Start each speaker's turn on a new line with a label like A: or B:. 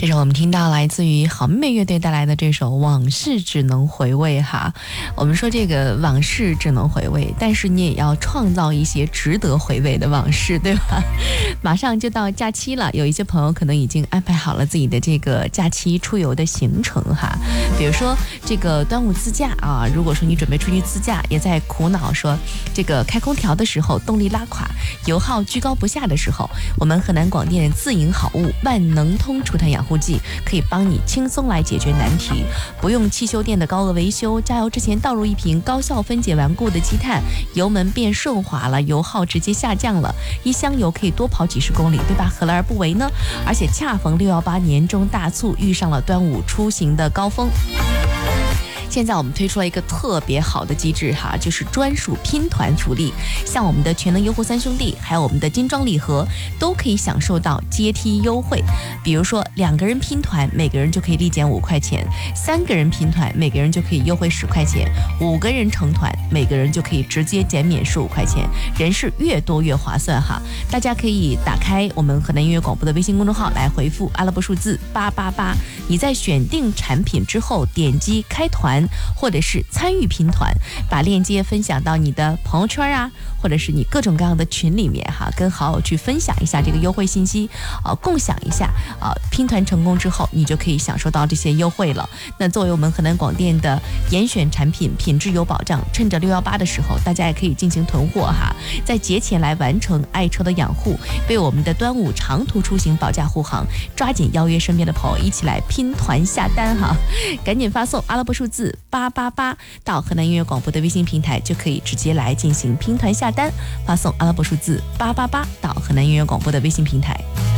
A: 这是我们听到来自于好妹妹乐队带来的这首《往事只能回味》哈。我们说这个往事只能回味，但是你也要创造一些值得回味的往事，对吧？马上就到假期了，有一些朋友可能已经安排好了自己的这个假期出游的行程哈。比如说这个端午自驾啊，如果说你准备出去自驾，也在苦恼说这个开空调的时候动力拉垮，油耗居高不下的时候，我们河南广电自营好物万能通除碳养护剂可以帮你轻松来解决难题，不用汽修店的高额维修，加油之前倒入一瓶高效分解顽固的积碳，油门变顺滑了，油耗直接下降了，一箱油可以多跑几十公里，对吧？何乐而不为呢？而且恰逢618年中大促，遇上了端午出行的高峰。现在我们推出了一个特别好的机制哈，就是专属拼团福利，像我们的全能优护三兄弟，还有我们的金装礼盒，都可以享受到阶梯优惠。比如说2个人拼团，每个人就可以立减5块钱；3个人拼团，每个人就可以优惠10块钱；5个人成团，每个人就可以直接减免15块钱，人是越多越划算哈。大家可以打开我们河南音乐广播的微信公众号来回复阿拉伯数字888，你在选定产品之后点击开团或者是参与拼团，把链接分享到你的朋友圈啊，或者是你各种各样的群里面哈，跟好友去分享一下这个优惠信息，共享一下拼团成功之后，你就可以享受到这些优惠了。那作为我们河南广电的严选产品，品质有保障，趁着618的时候，大家也可以进行囤货哈，在节前来完成爱车的养护，为我们的端午长途出行保驾护航，抓紧邀约身边的朋友一起来拼团下单哈，赶紧发送阿拉伯数字888到河南音乐广播的微信平台，就可以直接来进行拼团下单，发送阿拉伯数字888到河南音乐广播的微信平台。